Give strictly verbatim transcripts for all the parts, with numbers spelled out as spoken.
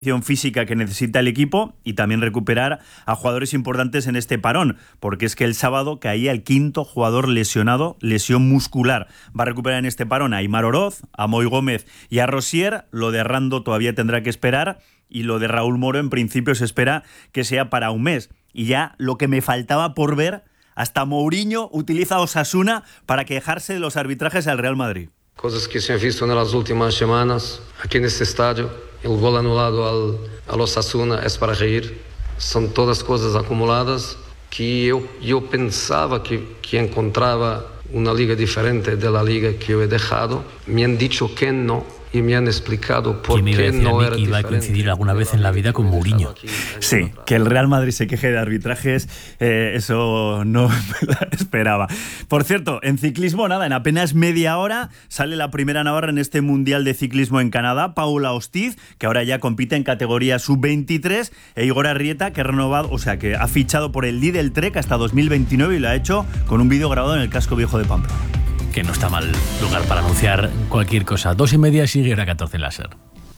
física que necesita el equipo y también recuperar a jugadores importantes en este parón, porque es que el sábado caía el quinto jugador lesionado, lesión muscular. Va a recuperar en este parón a Aimar Oroz, a Moi Gómez y a Rosier. Lo de Rando todavía tendrá que esperar y lo de Raúl Moro en principio se espera que sea para un mes. Y ya lo que me faltaba por ver, hasta Mourinho utiliza a Osasuna para quejarse de los arbitrajes al Real Madrid. Cosas que se han visto en las últimas semanas aquí en este estadio. El gol anulado al, al Osasuna es para reír. Son todas cosas acumuladas que yo, yo pensaba que, que encontraba una liga diferente de la liga que yo he dejado. Me han dicho que no. Y me han explicado por qué no era que iba a coincidir alguna vez en la vida con Mourinho. Sí, que el Real Madrid se queje de arbitrajes, eh, eso no me lo esperaba. Por cierto, en ciclismo, nada, en apenas media hora sale la primera navarra en este Mundial de Ciclismo en Canadá, Paula Ostiz, que ahora ya compite en categoría sub veintitrés, e Igor Arrieta, que ha renovado, o sea, que ha fichado por el Lidl Trek hasta dos mil veintinueve y lo ha hecho con un vídeo grabado en el casco viejo de Pamplona. Que no está mal lugar para anunciar cualquier cosa. Dos y media, sigue hora catorce en la SER.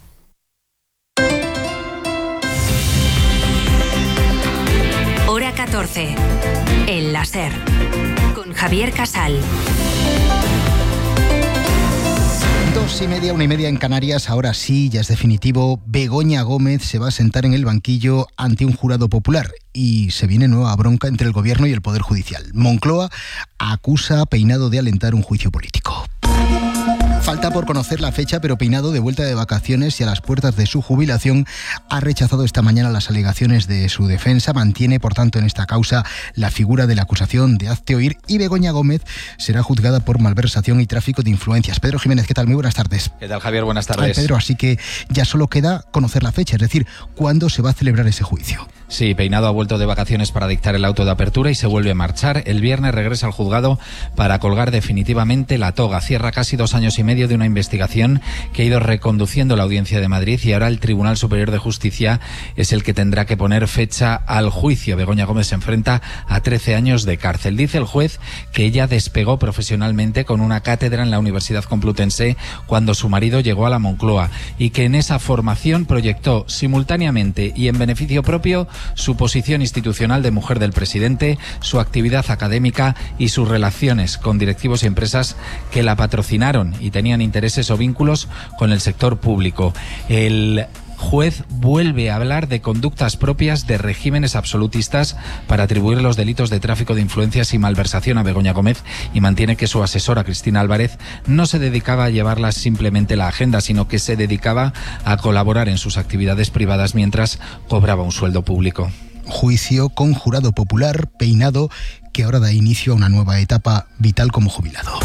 Hora catorce en la SER con Javier Casal. Dos y media, una y media en Canarias. Ahora sí, ya es definitivo. Begoña Gómez se va a sentar en el banquillo ante un jurado popular. Y se viene nueva bronca entre el gobierno y el Poder Judicial. Moncloa acusa a Peinado de alentar un juicio político. Falta por conocer la fecha, pero Peinado, de vuelta de vacaciones y a las puertas de su jubilación, ha rechazado esta mañana las alegaciones de su defensa. Mantiene, por tanto, en esta causa la figura de la acusación de hazte oír, y Begoña Gómez será juzgada por malversación y tráfico de influencias. Pedro Jiménez, ¿qué tal? Muy buenas tardes. ¿Qué tal, Javier? Buenas tardes. Ay, Pedro, así que ya solo queda conocer la fecha, es decir, ¿cuándo se va a celebrar ese juicio? Sí, Peinado ha vuelto de vacaciones para dictar el auto de apertura y se vuelve a marchar. El viernes regresa al juzgado para colgar definitivamente la toga. Cierra casi dos años y medio de una investigación que ha ido reconduciendo la Audiencia de Madrid, y ahora el Tribunal Superior de Justicia es el que tendrá que poner fecha al juicio. Begoña Gómez se enfrenta a trece años de cárcel. Dice el juez que ella despegó profesionalmente con una cátedra en la Universidad Complutense cuando su marido llegó a la Moncloa, y que en esa formación proyectó simultáneamente y en beneficio propio su posición institucional de mujer del presidente, su actividad académica y sus relaciones con directivos y empresas que la patrocinaron y tenían intereses o vínculos con el sector público. El juez vuelve a hablar de conductas propias de regímenes absolutistas para atribuir los delitos de tráfico de influencias y malversación a Begoña Gómez, y mantiene que su asesora Cristina Álvarez no se dedicaba a llevarlas simplemente la agenda, sino que se dedicaba a colaborar en sus actividades privadas mientras cobraba un sueldo público. Juicio con jurado popular. Peinado, que ahora da inicio a una nueva etapa vital como jubilado.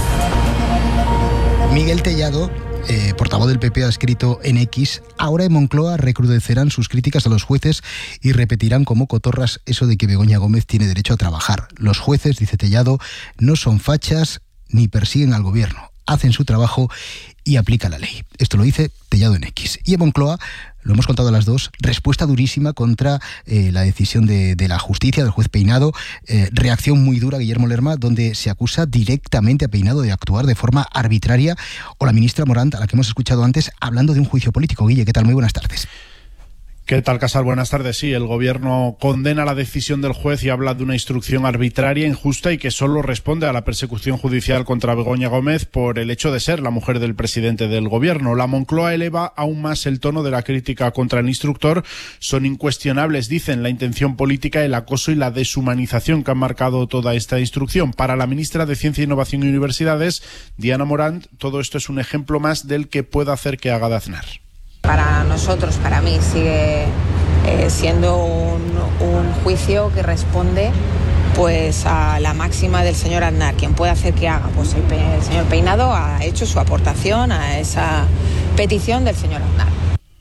Miguel Tellado, eh, portavoz del P P, ha escrito en X: ahora en Moncloa recrudecerán sus críticas a los jueces y repetirán como cotorras eso de que Begoña Gómez tiene derecho a trabajar. Los jueces, dice Tellado, no son fachas ni persiguen al gobierno. Hacen su trabajo y aplican la ley. Esto lo dice Tellado en X. Y en Moncloa, lo hemos contado a las dos, respuesta durísima contra eh, la decisión de, de la justicia, del juez Peinado. Eh, reacción muy dura, Guillermo Lerma, donde se acusa directamente a Peinado de actuar de forma arbitraria. O la ministra Morant, a la que hemos escuchado antes, hablando de un juicio político. Guille, ¿qué tal? Muy buenas tardes. ¿Qué tal, Casal? Buenas tardes. Sí, el gobierno condena la decisión del juez y habla de una instrucción arbitraria, injusta y que solo responde a la persecución judicial contra Begoña Gómez por el hecho de ser la mujer del presidente del gobierno. La Moncloa eleva aún más el tono de la crítica contra el instructor. Son incuestionables, dicen, la intención política, el acoso y la deshumanización que han marcado toda esta instrucción. Para la ministra de Ciencia, Innovación y Universidades, Diana Morant, todo esto es un ejemplo más del que pueda hacer que haga de Aznar. Para nosotros, para mí, sigue eh, siendo un, un juicio que responde pues a la máxima del señor Aznar. ¿Quién puede hacer que haga? Pues el, el señor Peinado ha hecho su aportación a esa petición del señor Aznar.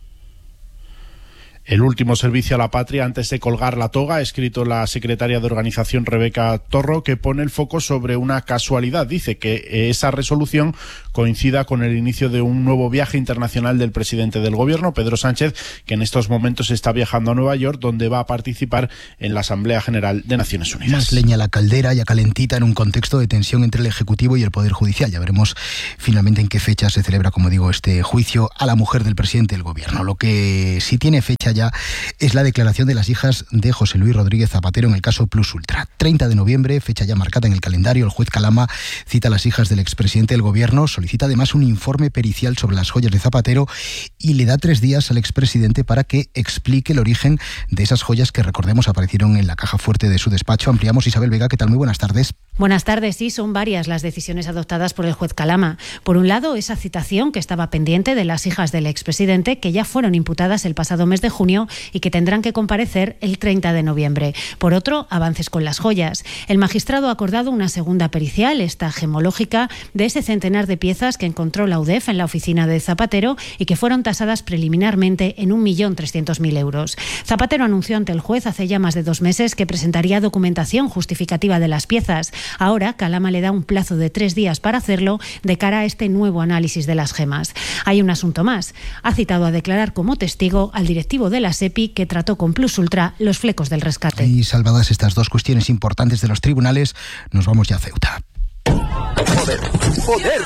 El último servicio a la patria antes de colgar la toga, ha escrito la secretaria de organización Rebeca Torro, que pone el foco sobre una casualidad. Dice que esa resolución coincida con el inicio de un nuevo viaje internacional del presidente del gobierno, Pedro Sánchez, que en estos momentos está viajando a Nueva York, donde va a participar en la Asamblea General de Naciones Unidas. Más leña a la caldera, ya calentita, en un contexto de tensión entre el Ejecutivo y el Poder Judicial. Ya veremos finalmente en qué fecha se celebra, como digo, este juicio a la mujer del presidente del gobierno. Lo que sí tiene fecha ya es la declaración de las hijas de José Luis Rodríguez Zapatero en el caso Plus Ultra. treinta de noviembre, fecha ya marcada en el calendario. El juez Calama cita a las hijas del expresidente del gobierno, solicita además un informe pericial sobre las joyas de Zapatero y le da tres días al expresidente para que explique el origen de esas joyas que, recordemos, aparecieron en la caja fuerte de su despacho. Ampliamos. Isabel Vega, ¿qué tal? Muy buenas tardes. Buenas tardes. Sí, son varias las decisiones adoptadas por el juez Calama. Por un lado, esa citación que estaba pendiente de las hijas del expresidente, que ya fueron imputadas el pasado mes de junio y que tendrán que comparecer el treinta de noviembre. Por otro, avances con las joyas. El magistrado ha acordado una segunda pericial, esta gemológica, de ese centenar de piezas que encontró la U D E F en la oficina de Zapatero y que fueron tasadas preliminarmente en un millón trescientos mil euros. Zapatero anunció ante el juez hace ya más de dos meses que presentaría documentación justificativa de las piezas. Ahora, Calama le da un plazo de tres días para hacerlo de cara a este nuevo análisis de las gemas. Hay un asunto más. Ha citado a declarar como testigo al directivo de la SEPI que trató con Plus Ultra los flecos del rescate. Y salvadas estas dos cuestiones importantes de los tribunales, nos vamos ya a Ceuta. ¡Joder! ¡Joder!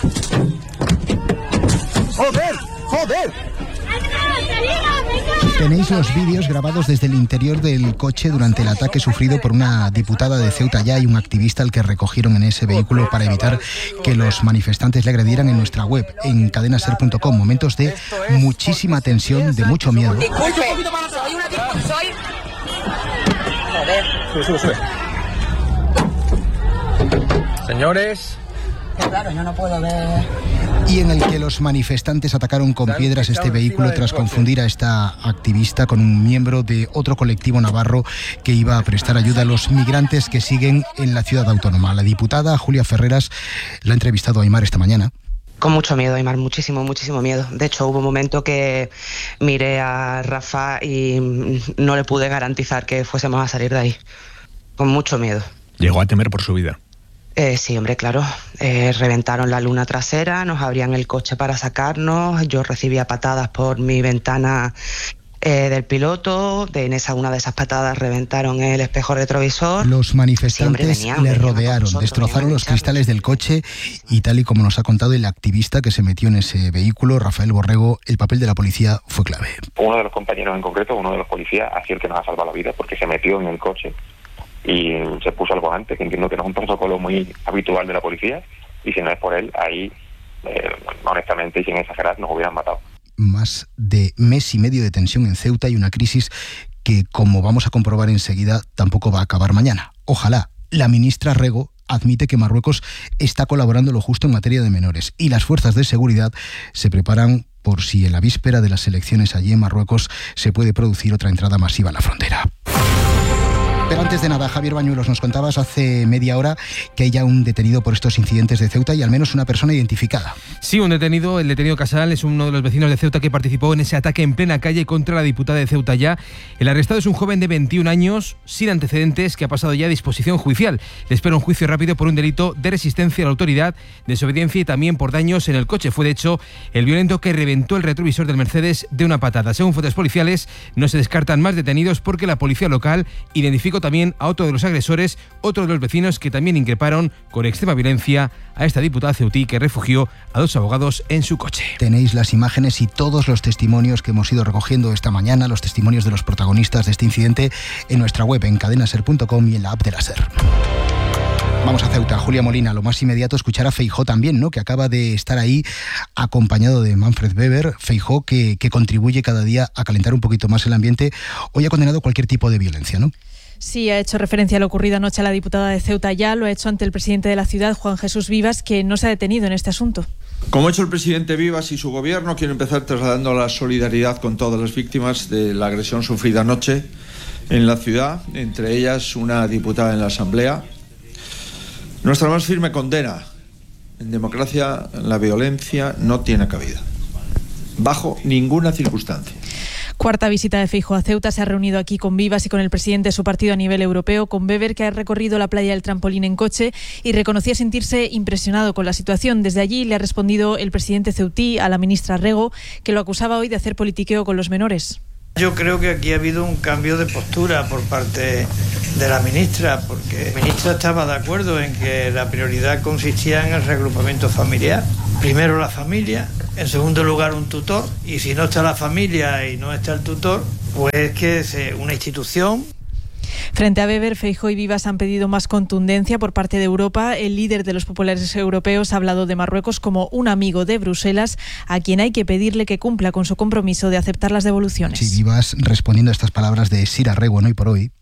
¡Joder! ¡Joder! Tenéis los vídeos grabados desde el interior del coche durante el ataque sufrido por una diputada de Ceuta ya y un activista al que recogieron en ese vehículo para evitar que los manifestantes le agredieran en nuestra web, en cadena ser punto com. Momentos de muchísima tensión, de mucho miedo. Disculpe, soy una disculpe, soy... Joder. Sube, sube, sube. Señores... Claro, yo no puedo ver... Y en el que los manifestantes atacaron con piedras este vehículo tras confundir a esta activista con un miembro de otro colectivo navarro que iba a prestar ayuda a los migrantes que siguen en la ciudad autónoma. La diputada Julia Ferreras la ha entrevistado a Aimar esta mañana. Con mucho miedo, Aimar, muchísimo, muchísimo miedo. De hecho, hubo un momento que miré a Rafa y no le pude garantizar que fuésemos a salir de ahí. Con mucho miedo. Llegó a temer por su vida. Eh, sí, hombre, claro. Eh, reventaron la luna trasera, nos abrían el coche para sacarnos, yo recibía patadas por mi ventana eh, del piloto, de, en esa una de esas patadas reventaron el espejo retrovisor. Los manifestantes sí, hombre, venían, le rodearon, nosotros, destrozaron los cristales del coche y, tal y como nos ha contado el activista que se metió en ese vehículo, Rafael Borrego, el papel de la policía fue clave. Uno de los compañeros en concreto, uno de los policías, ha sido el que nos ha salvado la vida porque se metió en el coche y se puso al volante, que entiendo que no es un protocolo muy habitual de la policía, y si no es por él, ahí, eh, honestamente y sin exagerar, nos hubieran matado. Más de mes y medio de tensión en Ceuta y una crisis que, como vamos a comprobar enseguida, tampoco va a acabar mañana. Ojalá. La ministra Rego admite que Marruecos está colaborando lo justo en materia de menores y las fuerzas de seguridad se preparan por si en la víspera de las elecciones allí en Marruecos se puede producir otra entrada masiva a la frontera. Pero antes de nada, Javier Bañuelos, nos contabas hace media hora que hay ya un detenido por estos incidentes de Ceuta y al menos una persona identificada. Sí, un detenido, el detenido Casal, es uno de los vecinos de Ceuta que participó en ese ataque en plena calle contra la diputada de Ceuta ya. El arrestado es un joven de veintiún años, sin antecedentes, que ha pasado ya a disposición judicial. Le espera un juicio rápido por un delito de resistencia a la autoridad, desobediencia y también por daños en el coche. Fue, de hecho, el violento que reventó el retrovisor del Mercedes de una patada. Según fuentes policiales, no se descartan más detenidos porque la policía local identificó también a otro de los agresores, otro de los vecinos que también increparon con extrema violencia a esta diputada ceutí que refugió a dos abogados en su coche. Tenéis las imágenes y todos los testimonios que hemos ido recogiendo esta mañana, los testimonios de los protagonistas de este incidente, en nuestra web en cadena ser punto com y en la app de la SER. Vamos a Ceuta. Julia Molina, lo más inmediato, escuchar a Feijóo también, ¿no?, que acaba de estar ahí acompañado de Manfred Weber. Feijóo que, que contribuye cada día a calentar un poquito más el ambiente. Hoy ha condenado cualquier tipo de violencia, ¿no? Sí, ha hecho referencia a lo ocurrido anoche a la diputada de Ceuta ya, lo ha hecho ante el presidente de la ciudad, Juan Jesús Vivas, que no se ha detenido en este asunto. Como ha hecho el presidente Vivas y su gobierno, quiero empezar trasladando la solidaridad con todas las víctimas de la agresión sufrida anoche en la ciudad, entre ellas una diputada en la Asamblea. Nuestra más firme condena. En democracia la violencia no tiene cabida, bajo ninguna circunstancia. Cuarta visita de Feijóo a Ceuta. Se ha reunido aquí con Vivas y con el presidente de su partido a nivel europeo, con Weber, que ha recorrido la playa del trampolín en coche y reconocía sentirse impresionado con la situación. Desde allí le ha respondido el presidente ceutí a la ministra Rego, que lo acusaba hoy de hacer politiqueo con los menores. Yo creo que aquí ha habido un cambio de postura por parte de la ministra, porque la ministra estaba de acuerdo en que la prioridad consistía en el reagrupamiento familiar. Primero la familia, en segundo lugar un tutor, y si no está la familia y no está el tutor, pues que es una institución. Frente a Weber, Feijóo y Vivas han pedido más contundencia por parte de Europa. El líder de los populares europeos ha hablado de Marruecos como un amigo de Bruselas, a quien hay que pedirle que cumpla con su compromiso de aceptar las devoluciones. Sí, Vivas respondiendo a estas palabras de Sira Rego en Hoy por Hoy.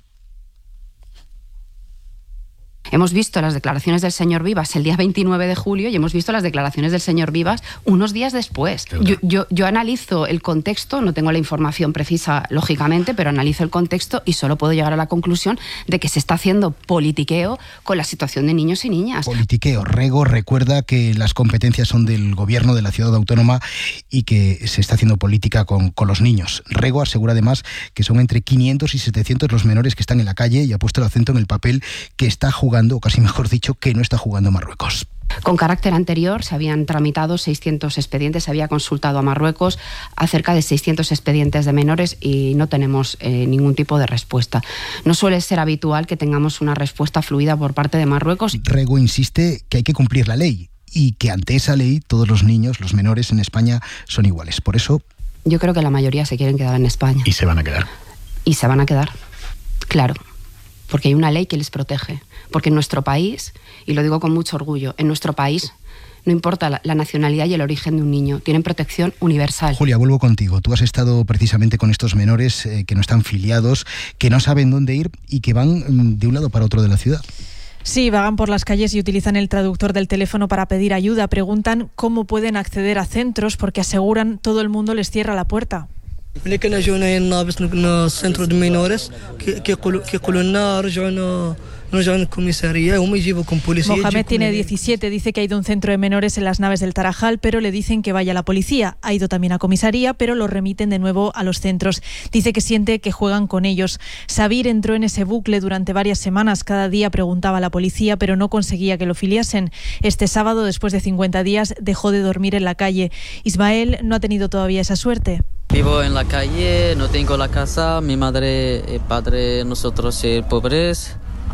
Hemos visto las declaraciones del señor Vivas el día veintinueve de julio y hemos visto las declaraciones del señor Vivas unos días después. Yo, yo, yo analizo el contexto, no tengo la información precisa, lógicamente, pero analizo el contexto y solo puedo llegar a la conclusión de que se está haciendo politiqueo con la situación de niños y niñas. Politiqueo. Rego recuerda que las competencias son del gobierno de la ciudad autónoma y que se está haciendo política con, con los niños. Rego asegura además que son entre quinientos y setecientos los menores que están en la calle y ha puesto el acento en el papel que está jugando, o casi mejor dicho, que no está jugando Marruecos. Con carácter anterior se habían tramitado seiscientos expedientes, se había consultado a Marruecos acerca de seiscientos expedientes de menores y no tenemos eh, ningún tipo de respuesta. No suele ser habitual que tengamos una respuesta fluida por parte de Marruecos. Rego insiste que hay que cumplir la ley y que ante esa ley todos los niños, los menores en España son iguales. Por eso... Yo creo que la mayoría se quieren quedar en España. Y se van a quedar. Y se van a quedar, claro, porque hay una ley que les protege. Porque en nuestro país, y lo digo con mucho orgullo, en nuestro país no importa la, la nacionalidad y el origen de un niño, tienen protección universal. Julia, vuelvo contigo. Tú has estado precisamente con estos menores eh, que no están filiados, que no saben dónde ir y que van mm, de un lado para otro de la ciudad. Sí, vagan por las calles y utilizan el traductor del teléfono para pedir ayuda. Preguntan cómo pueden acceder a centros porque aseguran todo el mundo les cierra la puerta. ملي كنا جونا هنا باش نبنى السنتر دو مينوريس كيقولوا كيقولوا لنا رجعونا نرجعوا للكوميساريه هما يجيبوكم بوليسيه. Mohamed tiene diecisiete, dice que ha ido a un centro de menores en las naves del Tarajal, pero le dicen que vaya a la policía. Ha ido también a comisaría, pero lo remiten de nuevo a los centros. Dice que siente que juegan con ellos. Sabir entró en ese bucle durante varias semanas. Cada día preguntaba a la policía, pero no conseguía que lo filiasen. Este sábado, después de cincuenta días, dejó de dormir en la calle. Ismael no ha tenido todavía esa suerte. Vivo en la calle, no tengo la casa, mi madre y padre, nosotros eh, pobres.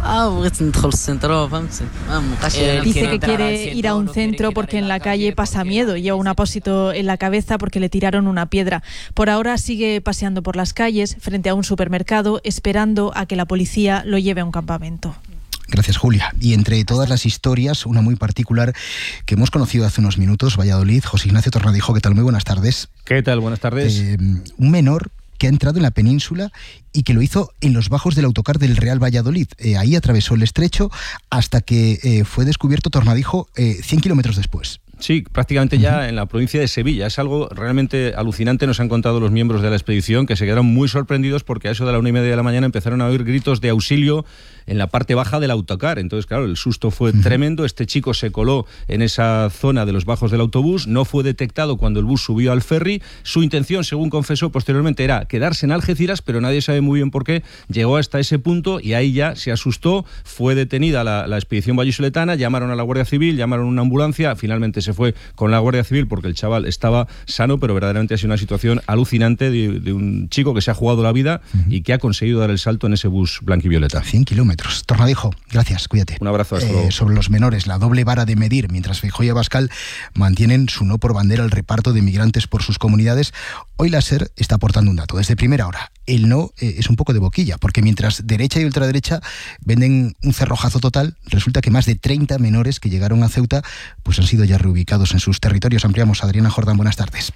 Dice que quiere ir a un centro porque en la calle pasa miedo, lleva un apósito en la cabeza porque le tiraron una piedra. Por ahora sigue paseando por las calles frente a un supermercado esperando a que la policía lo lleve a un campamento. Gracias, Julia. Y entre todas las historias, una muy particular que hemos conocido hace unos minutos, Valladolid. José Ignacio Tornadijo, ¿qué tal? Muy buenas tardes. ¿Qué tal? Buenas tardes. Eh, un menor que ha entrado en la península y que lo hizo en los bajos del autocar del Real Valladolid. Eh, ahí atravesó el estrecho hasta que eh, fue descubierto, Tornadijo, eh, cien kilómetros después. Sí, prácticamente ya uh-huh. en la provincia de Sevilla. Es algo realmente alucinante, nos han contado los miembros de la expedición, que se quedaron muy sorprendidos porque a eso de la una y media de la mañana empezaron a oír gritos de auxilio en la parte baja del autocar. Entonces, claro, el susto fue uh-huh. tremendo. Este chico se coló en esa zona de los bajos del autobús, no fue detectado cuando el bus subió al ferry. Su intención, según confesó posteriormente, era quedarse en Algeciras, pero nadie sabe muy bien por qué. Llegó hasta ese punto y ahí ya se asustó, fue detenida la, la expedición vallisoletana, llamaron a la Guardia Civil, llamaron a una ambulancia, finalmente se fue con la Guardia Civil porque el chaval estaba sano, pero verdaderamente ha sido una situación alucinante de, de un chico que se ha jugado la vida uh-huh. y que ha conseguido dar el salto en ese bus blanquivioleta. cien kilómetros. Tornadijo, gracias, cuídate. Un abrazo, hasta eh, luego. Sobre los menores, la doble vara de medir, mientras Feijóo y Abascal mantienen su no por bandera al reparto de migrantes por sus comunidades, hoy la SER está aportando un dato. Desde primera hora, el no eh, es un poco de boquilla, porque mientras derecha y ultraderecha venden un cerrojazo total, resulta que más de treinta menores que llegaron a Ceuta pues han sido ya reubicados en sus territorios. Ampliamos. Adriana Jordán, buenas tardes.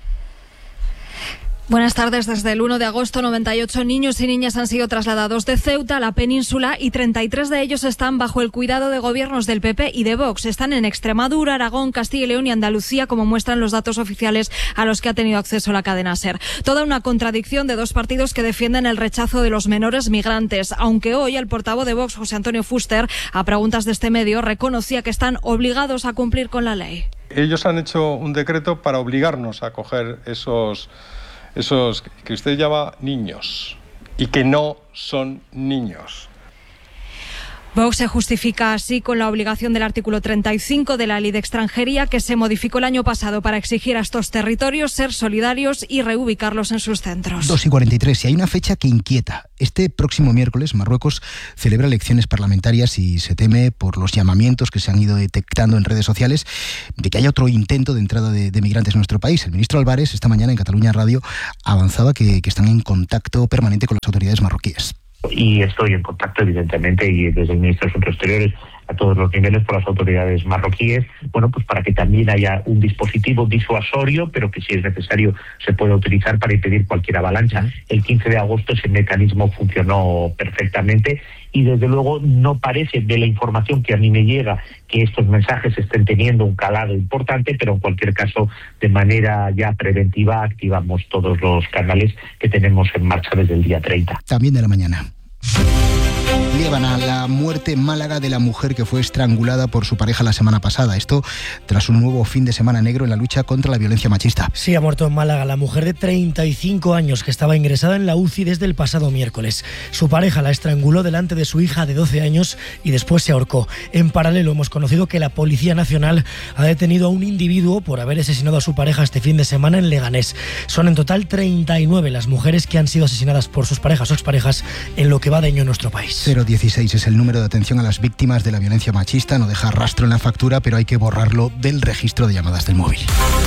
Buenas tardes. Desde el uno de agosto, noventa y ocho niños y niñas han sido trasladados de Ceuta a la península y treinta y tres de ellos están bajo el cuidado de gobiernos del P P y de Vox. Están en Extremadura, Aragón, Castilla y León y Andalucía, como muestran los datos oficiales a los que ha tenido acceso la cadena SER. Toda una contradicción de dos partidos que defienden el rechazo de los menores migrantes, aunque hoy el portavoz de Vox, José Antonio Fuster, a preguntas de este medio, reconocía que están obligados a cumplir con la ley. Ellos han hecho un decreto para obligarnos a acoger esos esos que usted llama niños y que no son niños. Vox se justifica así con la obligación del artículo treinta y cinco de la Ley de Extranjería, que se modificó el año pasado para exigir a estos territorios ser solidarios y reubicarlos en sus centros. dos y cuarenta y tres, y hay una fecha que inquieta. Este próximo miércoles Marruecos celebra elecciones parlamentarias y se teme, por los llamamientos que se han ido detectando en redes sociales, de que haya otro intento de entrada de, de migrantes en nuestro país. El ministro Álvarez esta mañana en Cataluña Radio avanzaba que, que están en contacto permanente con las autoridades marroquíes. Y estoy en contacto, evidentemente, y desde el Ministerio de Asuntos Exteriores a todos los niveles por las autoridades marroquíes, bueno, pues para que también haya un dispositivo disuasorio, pero que si es necesario se pueda utilizar para impedir cualquier avalancha. El quince de agosto ese mecanismo funcionó perfectamente y desde luego no parece, de la información que a mí me llega, que estos mensajes estén teniendo un calado importante, pero en cualquier caso, de manera ya preventiva, activamos todos los canales que tenemos en marcha desde el día treinta. También de la mañana. Líbana, la muerte en Málaga de la mujer que fue estrangulada por su pareja la semana pasada. Esto tras un nuevo fin de semana negro en la lucha contra la violencia machista. Sí, ha muerto en Málaga la mujer de treinta y cinco años que estaba ingresada en la U C I desde el pasado miércoles. Su pareja la estranguló delante de su hija de doce años y después se ahorcó. En paralelo hemos conocido que la Policía Nacional ha detenido a un individuo por haber asesinado a su pareja este fin de semana en Leganés. Son en total treinta y nueve las mujeres que han sido asesinadas por sus parejas o exparejas en lo que va de año en nuestro país. cero dieciséis es el número de atención a las víctimas de la violencia machista. No deja rastro en la factura, pero hay que borrarlo del registro de llamadas del móvil.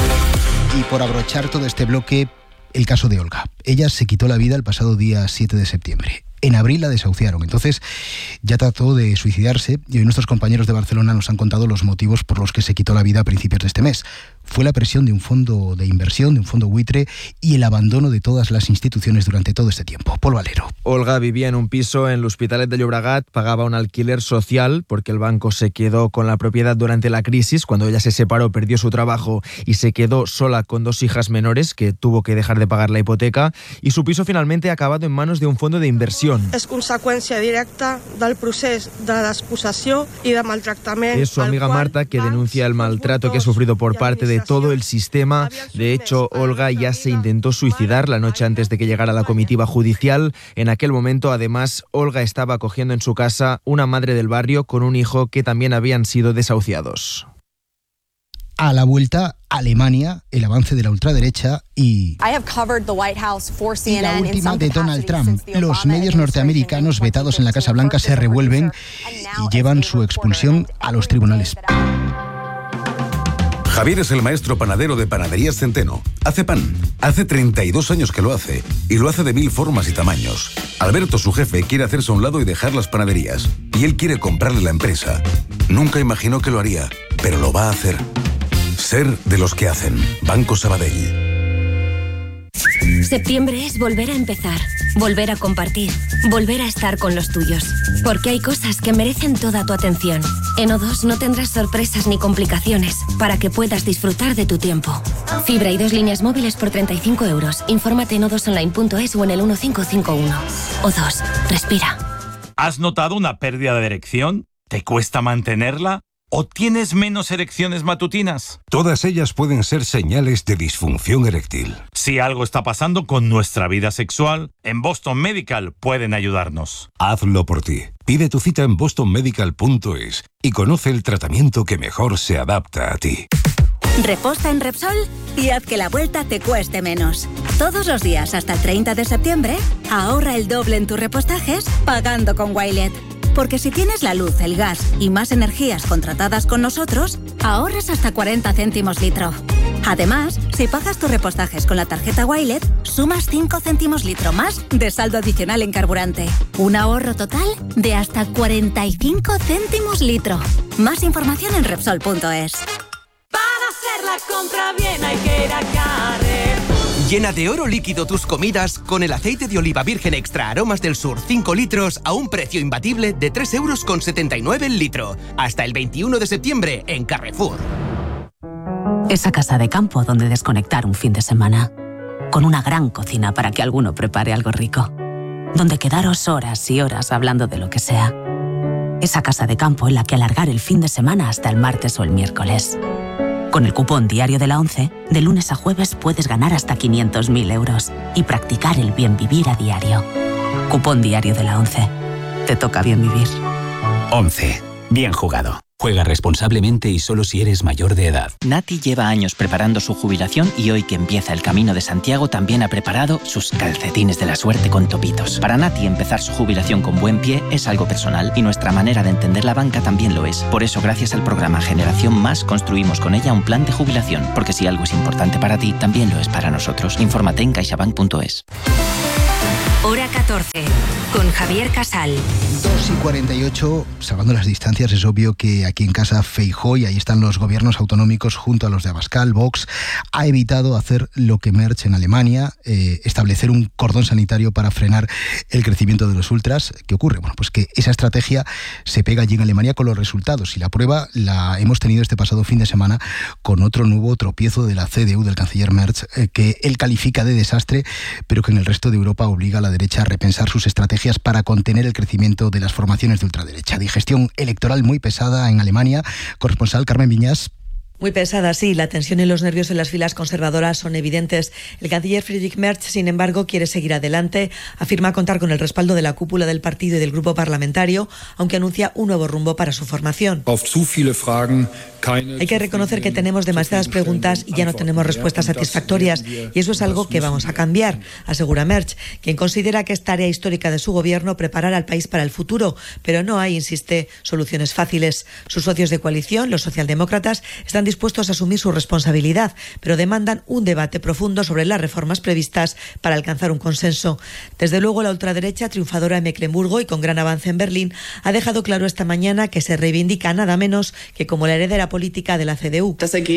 Y por abrochar todo este bloque, el caso de Olga. Ella se quitó la vida el pasado día siete de septiembre. En abril la desahuciaron, entonces ya trató de suicidarse y hoy nuestros compañeros de Barcelona nos han contado los motivos por los que se quitó la vida a principios de este mes. Fue la presión de un fondo de inversión, de un fondo buitre y el abandono de todas las instituciones durante todo este tiempo. Pol Valero. Olga vivía en un piso en l'Hospitalet de Llobregat, pagaba un alquiler social porque el banco se quedó con la propiedad durante la crisis. Cuando ella se separó, perdió su trabajo y se quedó sola con dos hijas menores que tuvo que dejar de pagar la hipoteca, y su piso finalmente ha acabado en manos de un fondo de inversión. És conseqüència directa del procés de despossessió i de maltractament. Es su amiga Marta que denuncia el maltrato que ha sufrido por parte de todo el sistema. De hecho, Olga ya se intentó suicidar la noche antes de que llegara la comitiva judicial. En aquel momento, además, Olga estaba acogiendo en su casa una madre del barrio con un hijo que también habían sido desahuciados. A la vuelta, Alemania, el avance de la ultraderecha y, y la última de Donald Trump. Los medios norteamericanos vetados en la Casa Blanca se revuelven y llevan su expulsión a los tribunales. Javier es el maestro panadero de Panaderías Centeno. Hace pan. Hace treinta y dos años que lo hace. Y lo hace de mil formas y tamaños. Alberto, su jefe, quiere hacerse a un lado y dejar las panaderías. Y él quiere comprarle la empresa. Nunca imaginó que lo haría, pero lo va a hacer. Ser de los que hacen. Banco Sabadell. Septiembre es volver a empezar, volver a compartir, volver a estar con los tuyos. Porque hay cosas que merecen toda tu atención. En O dos no tendrás sorpresas ni complicaciones para que puedas disfrutar de tu tiempo. Fibra y dos líneas móviles por treinta y cinco euros. Infórmate en o dos online punto es o en el uno cinco cinco uno. O dos, respira. ¿Has notado una pérdida de erección? ¿Te cuesta mantenerla? ¿O tienes menos erecciones matutinas? Todas ellas pueden ser señales de disfunción eréctil. Si algo está pasando con nuestra vida sexual, en Boston Medical pueden ayudarnos. Hazlo por ti. Pide tu cita en boston medical punto es y conoce el tratamiento que mejor se adapta a ti. Reposta en Repsol y haz que la vuelta te cueste menos. Todos los días hasta el treinta de septiembre, ahorra el doble en tus repostajes pagando con Wilet. Porque si tienes la luz, el gas y más energías contratadas con nosotros, ahorras hasta cuarenta céntimos litro. Además, si pagas tus repostajes con la tarjeta Wilet, sumas cinco céntimos litro más de saldo adicional en carburante. Un ahorro total de hasta cuarenta y cinco céntimos litro. Más información en Repsol punto es. Para hacer la compra bien hay que ir a Carrefour. Llena de oro líquido tus comidas con el aceite de oliva virgen extra aromas del sur cinco litros a un precio imbatible de tres euros con setenta y nueve el litro. Hasta el veintiuno de septiembre en Carrefour. Esa casa de campo donde desconectar un fin de semana. Con una gran cocina para que alguno prepare algo rico. Donde quedaros horas y horas hablando de lo que sea. Esa casa de campo en la que alargar el fin de semana hasta el martes o el miércoles. Con el cupón diario de la ONCE, de lunes a jueves puedes ganar hasta quinientos mil euros y practicar el bien vivir a diario. Cupón diario de la ONCE. Te toca bien vivir. ONCE. Bien jugado. Juega responsablemente y solo si eres mayor de edad. Nati lleva años preparando su jubilación y hoy que empieza el Camino de Santiago también ha preparado sus calcetines de la suerte con topitos. Para Nati empezar su jubilación con buen pie es algo personal y nuestra manera de entender la banca también lo es. Por eso gracias al programa Generación Más construimos con ella un plan de jubilación, porque si algo es importante para ti, también lo es para nosotros. Infórmate en caixabank punto es. Hora catorce, con Javier Casal. dos y cuarenta y ocho, salvando las distancias, es obvio que aquí en casa Feijóo, y ahí están los gobiernos autonómicos junto a los de Abascal, Vox, ha evitado hacer lo que Merch en Alemania, eh, establecer un cordón sanitario para frenar el crecimiento de los ultras. ¿Qué ocurre? Bueno, pues que esa estrategia se pega allí en Alemania con los resultados, y la prueba la hemos tenido este pasado fin de semana con otro nuevo tropiezo de la C D U del canciller Merch, eh, que él califica de desastre, pero que en el resto de Europa obliga a la derecha a repensar sus estrategias para contener el crecimiento de las formaciones de ultraderecha. Digestión electoral muy pesada en Alemania. Corresponsal Carmen Viñas. Muy pesada, sí. La tensión y los nervios en las filas conservadoras son evidentes. El canciller Friedrich Merz, sin embargo, quiere seguir adelante. Afirma contar con el respaldo de la cúpula del partido y del grupo parlamentario, aunque anuncia un nuevo rumbo para su formación. Hay que reconocer que tenemos demasiadas preguntas y ya no tenemos respuestas satisfactorias, y eso es algo que vamos a cambiar, asegura Merz, quien considera que es tarea histórica de su gobierno preparar al país para el futuro, pero no hay, insiste, soluciones fáciles. Sus socios de coalición, los socialdemócratas, están dispuestos a asumir su responsabilidad, pero demandan un debate profundo sobre las reformas previstas para alcanzar un consenso. Desde luego, la ultraderecha, triunfadora en Mecklemburgo y con gran avance en Berlín, ha dejado claro esta mañana que se reivindica nada menos que como la heredera política de la C D U.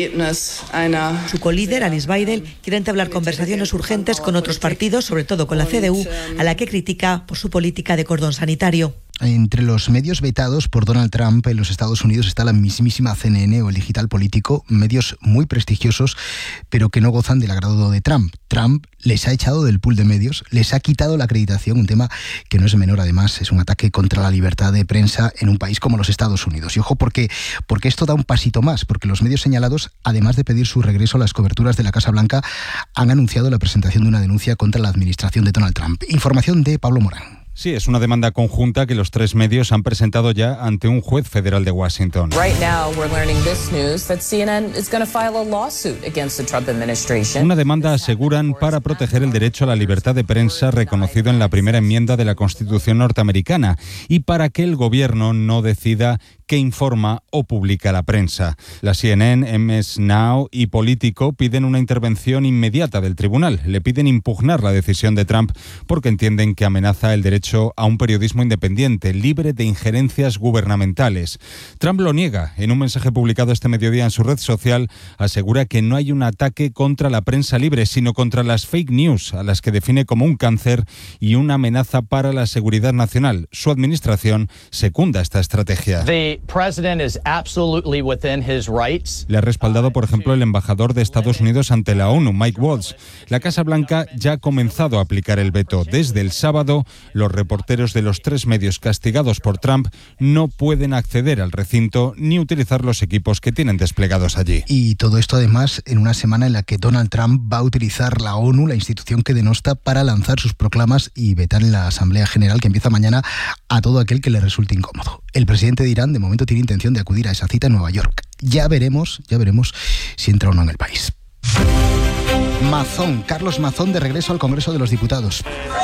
Su colíder, Alice Weidel, quiere entablar conversaciones urgentes con otros partidos, sobre todo con la C D U, a la que critica por su política de cordón sanitario. Entre los medios vetados por Donald Trump en los Estados Unidos está la mismísima C N N o el Digital Político, medios muy prestigiosos, pero que no gozan del agrado de Trump. Trump les ha echado del pool de medios, les ha quitado la acreditación, un tema que no es menor, además, es un ataque contra la libertad de prensa en un país como los Estados Unidos. Y ojo, porque, porque esto da un pasito más, porque los medios señalados, además de pedir su regreso a las coberturas de la Casa Blanca, han anunciado la presentación de una denuncia contra la administración de Donald Trump. Información de Pablo Morán. Sí, es una demanda conjunta que los tres medios han presentado ya ante un juez federal de Washington. Una demanda, aseguran, para proteger el derecho a la libertad de prensa reconocido en la primera enmienda de la Constitución norteamericana y para que el gobierno no decida qué informa o publica la prensa. La C N N, M S Now y Político piden una intervención inmediata del tribunal. Le piden impugnar la decisión de Trump porque entienden que amenaza el derecho a un periodismo independiente, libre de injerencias gubernamentales. Trump lo niega. En un mensaje publicado este mediodía en su red social, asegura que no hay un ataque contra la prensa libre, sino contra las fake news, a las que define como un cáncer y una amenaza para la seguridad nacional. Su administración secunda esta estrategia. Le ha respaldado, por ejemplo, el embajador de Estados Unidos ante la ONU, Mike Waltz. La Casa Blanca ya ha comenzado a aplicar el veto. Desde el sábado, los reporteros de los tres medios castigados por Trump no pueden acceder al recinto ni utilizar los equipos que tienen desplegados allí. Y todo esto, además, en una semana en la que Donald Trump va a utilizar la ONU, la institución que denosta, para lanzar sus proclamas y vetar en la Asamblea General, que empieza mañana, a todo aquel que le resulte incómodo. El presidente de Irán, de momento, tiene intención de acudir a esa cita en Nueva York. Ya veremos, ya veremos si entra o no en el país. Mazón, Carlos Mazón, de regreso al Congreso de los Diputados.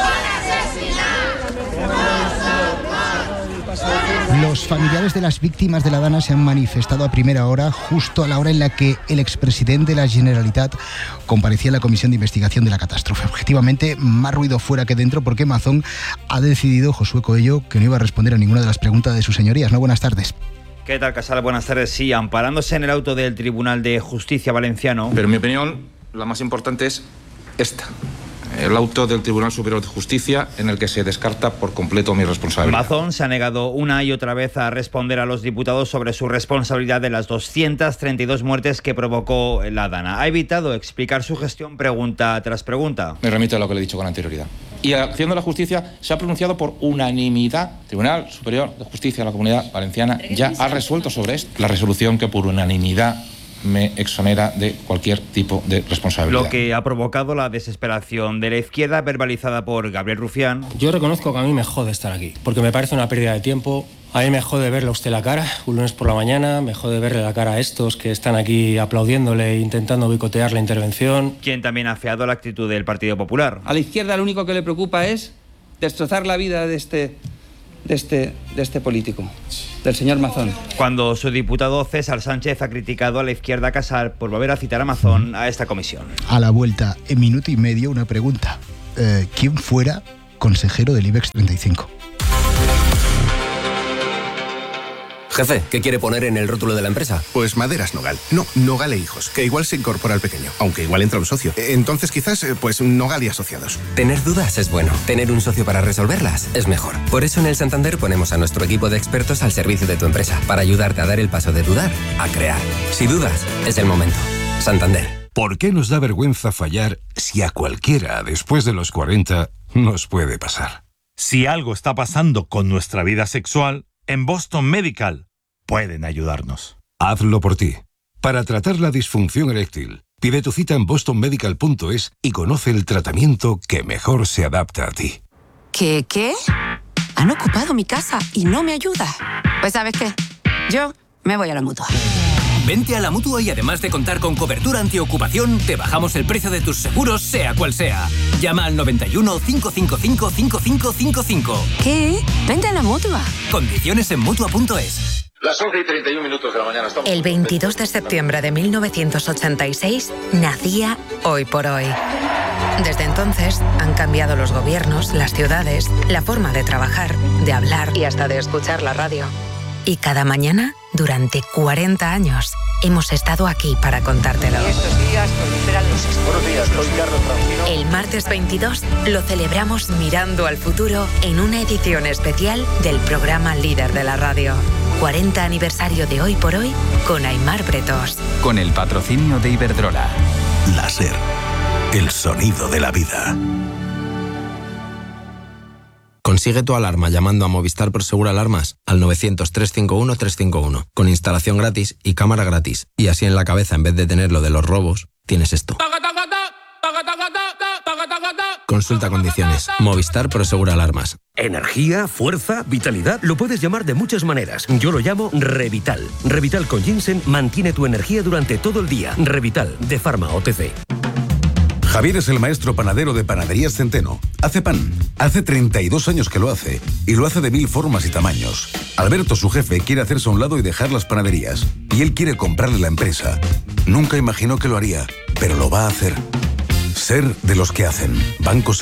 Los familiares de las víctimas de la Dana se han manifestado a primera hora, justo a la hora en la que el expresidente de la Generalitat comparecía en la comisión de investigación de la catástrofe. Objetivamente, más ruido fuera que dentro, porque Mazón ha decidido, Josué Coello, que no iba a responder a ninguna de las preguntas de sus señorías. ¿No? Buenas tardes. ¿Qué tal, Casal? Buenas tardes. Sí, amparándose en el auto del Tribunal de Justicia valenciano. Pero en mi opinión, la más importante es esta. El auto del Tribunal Superior de Justicia, en el que se descarta por completo mi responsabilidad. Mazón se ha negado una y otra vez a responder a los diputados sobre su responsabilidad de las doscientas treinta y dos muertes que provocó la Dana. Ha evitado explicar su gestión pregunta tras pregunta. Me remito a lo que le he dicho con anterioridad. Y Acción de la Justicia se ha pronunciado por unanimidad. El Tribunal Superior de Justicia de la Comunidad Valenciana ya ha resuelto sobre esto. La resolución que por unanimidad me exonera de cualquier tipo de responsabilidad. Lo que ha provocado la desesperación de la izquierda, verbalizada por Gabriel Rufián. Yo reconozco que a mí me jode estar aquí, porque me parece una pérdida de tiempo. A mí me jode verle a usted la cara, un lunes por la mañana, me jode verle la cara a estos que están aquí aplaudiéndole e intentando boicotear la intervención. Quien también ha afeado la actitud del Partido Popular. A la izquierda lo único que le preocupa es destrozar la vida de este, de este, de este político, del señor Mazón. Cuando su diputado César Sánchez ha criticado a la izquierda Casal por volver a citar a Mazón a esta comisión. A la vuelta, en minuto y medio, una pregunta. Eh, ¿Quién fuera consejero del IBEX treinta y cinco? Jefe, ¿qué quiere poner en el rótulo de la empresa? Pues Maderas Nogal. No, Nogal e Hijos, que igual se incorpora al pequeño, aunque igual entra un socio. Entonces quizás, pues Nogal y Asociados. Tener dudas es bueno. Tener un socio para resolverlas es mejor. Por eso en el Santander ponemos a nuestro equipo de expertos al servicio de tu empresa, para ayudarte a dar el paso de dudar a crear. Si dudas, es el momento. Santander. ¿Por qué nos da vergüenza fallar si a cualquiera después de los cuarenta nos puede pasar? Si algo está pasando con nuestra vida sexual, en Boston Medical pueden ayudarnos. Hazlo por ti. Para tratar la disfunción eréctil, pide tu cita en boston medical punto es y conoce el tratamiento que mejor se adapta a ti. ¿Qué, qué? Han ocupado mi casa y no me ayuda. Pues ¿sabes qué? Yo me voy a la Mutua. Vente a la Mutua y además de contar con cobertura antiocupación, te bajamos el precio de tus seguros, sea cual sea. Llama al noventa y uno, cinco cinco cinco, cinco cinco cinco cinco. ¿Qué? Vente a la Mutua. Condiciones en Mutua punto es. Las once y treinta y un minutos de la mañana. Estamos... El veintidós de septiembre de mil novecientos ochenta y seis nacía Hoy por Hoy. Desde entonces han cambiado los gobiernos, las ciudades, la forma de trabajar, de hablar y hasta de escuchar la radio. Y cada mañana, durante cuarenta años, hemos estado aquí para contártelo. Y estos días proliferan los... Buenos días, soy Carlos Francino. El martes veintidós lo celebramos mirando al futuro en una edición especial del programa líder de la radio. cuarenta aniversario de Hoy por Hoy con Aimar Bretos. Con el patrocinio de Iberdrola. La SER, el sonido de la vida. Consigue tu alarma llamando a Movistar Prosegur Alarmas al novecientos, trescientos cincuenta y uno, trescientos cincuenta y uno, con instalación gratis y cámara gratis. Y así en la cabeza, en vez de tener lo de los robos, tienes esto. Consulta condiciones. Movistar Prosegur Alarmas. Energía, fuerza, vitalidad, lo puedes llamar de muchas maneras. Yo lo llamo Revital. Revital con ginseng mantiene tu energía durante todo el día. Revital, de Pharma O T C. Javier es el maestro panadero de Panaderías Centeno. Hace pan. Hace treinta y dos años que lo hace. Y lo hace de mil formas y tamaños. Alberto, su jefe, quiere hacerse a un lado y dejar las panaderías. Y él quiere comprarle la empresa. Nunca imaginó que lo haría, pero lo va a hacer. Ser de los que hacen. Banco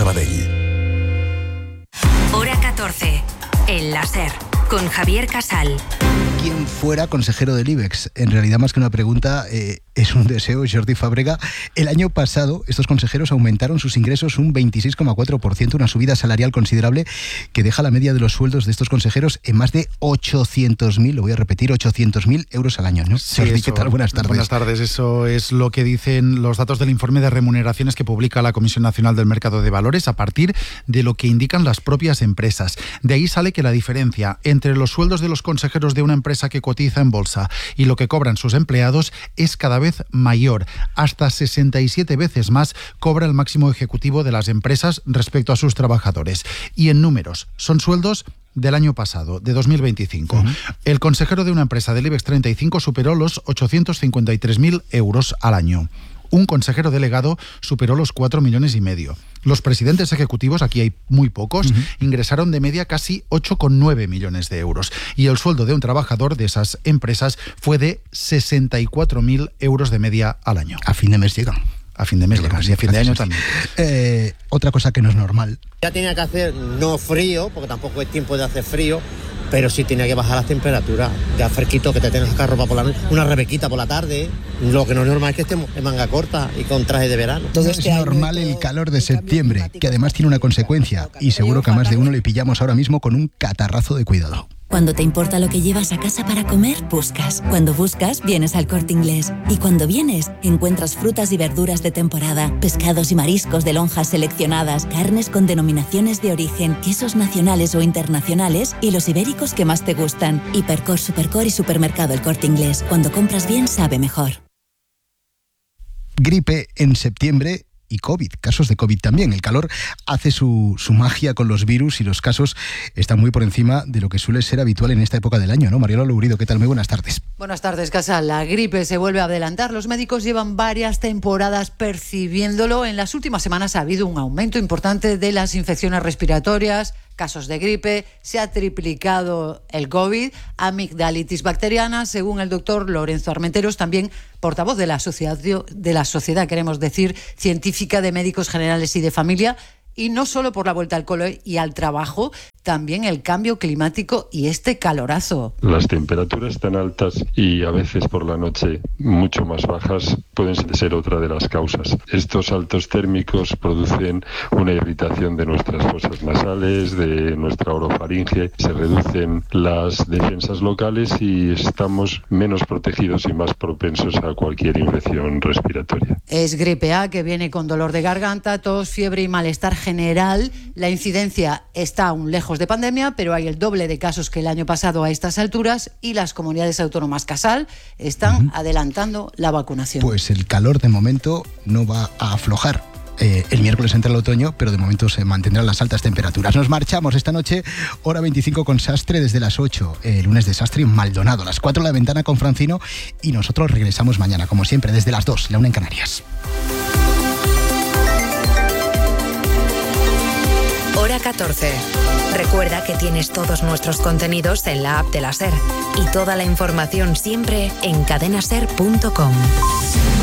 Sabadell. Hora catorce. El láser. Con Javier Casal. ¿Quién fuera consejero del IBEX? En realidad, más que una pregunta, eh, es un deseo, Jordi Fàbrega. El año pasado, estos consejeros aumentaron sus ingresos un veintiséis coma cuatro por ciento, una subida salarial considerable que deja la media de los sueldos de estos consejeros en más de ochocientos mil, lo voy a repetir, ochocientos mil euros al año, ¿no? Sí, Jordi, eso, ¿qué tal? Buenas tardes. Buenas tardes, eso es lo que dicen los datos del informe de remuneraciones que publica la Comisión Nacional del Mercado de Valores a partir de lo que indican las propias empresas. De ahí sale que la diferencia entre los sueldos de los consejeros de una empresa que cotiza en bolsa y lo que cobran sus empleados es cada vez mayor. Hasta sesenta y siete veces más cobra el máximo ejecutivo de las empresas respecto a sus trabajadores. Y en números, son sueldos del año pasado, de dos mil veinticinco. Uh-huh. El consejero de una empresa del IBEX treinta y cinco superó los ochocientos cincuenta y tres mil euros al año. Un consejero delegado superó los cuatro millones y medio. Los presidentes ejecutivos, aquí hay muy pocos, uh-huh. ingresaron de media casi ocho coma nueve millones de euros. Y el sueldo de un trabajador de esas empresas fue de sesenta y cuatro mil euros de media al año. A fin de mes llegan. A fin de mes llegan, y a fin de año también. Eh, otra cosa que no es normal. Ya tenía que hacer no frío, porque tampoco es tiempo de hacer frío, pero sí tenía que bajar las temperaturas, ya fresquito, que te tengas que sacar ropa por la noche, una rebequita por la tarde. Lo que no es normal es que estemos en manga corta y con traje de verano. No es normal el calor de septiembre, que además tiene una consecuencia, y seguro que a más de uno le pillamos ahora mismo con un catarrazo de cuidado. Cuando te importa lo que llevas a casa para comer, buscas. Cuando buscas, vienes al Corte Inglés. Y cuando vienes, encuentras frutas y verduras de temporada, pescados y mariscos de lonjas seleccionadas, carnes con denominaciones de origen, quesos nacionales o internacionales y los ibéricos que más te gustan. Hipercor, Supercor y Supermercado El Corte Inglés. Cuando compras bien, sabe mejor. gripe en septiembre y COVID, casos de COVID también. El calor hace su, su magia con los virus y los casos están muy por encima de lo que suele ser habitual en esta época del año, ¿no? Mariola Lourido, ¿qué tal? Muy buenas tardes. Buenas tardes, Casal. La gripe se vuelve a adelantar. Los médicos llevan varias temporadas percibiéndolo. En las últimas semanas ha habido un aumento importante de las infecciones respiratorias, casos de gripe, se ha triplicado el COVID, amigdalitis bacteriana, según el doctor Lorenzo Armenteros, también portavoz de la sociedad, de la sociedad, queremos decir, científica de médicos generales y de familia. Y no solo por la vuelta al cole y al trabajo, también el cambio climático y este calorazo. Las temperaturas tan altas y a veces por la noche mucho más bajas pueden ser otra de las causas. Estos saltos térmicos producen una irritación de nuestras fosas nasales, de nuestra orofaringe, se reducen las defensas locales y estamos menos protegidos y más propensos a cualquier infección respiratoria. Es gripe A, que viene con dolor de garganta, tos, fiebre y malestar general. La incidencia está aún lejos de pandemia, pero hay el doble de casos que el año pasado a estas alturas y las comunidades autónomas, Casal, están uh-huh. adelantando la vacunación. Pues el calor de momento no va a aflojar. Eh, el miércoles entra el otoño, pero de momento se mantendrán las altas temperaturas. Nos marchamos esta noche, hora veinticinco con Sastre desde las ocho. El lunes de Sastre en Maldonado, a las cuatro La Ventana con Francino, y nosotros regresamos mañana, como siempre, desde las dos, la una en Canarias. Hora catorce. Recuerda que tienes todos nuestros contenidos en la app de la SER y toda la información siempre en cadena ser punto com.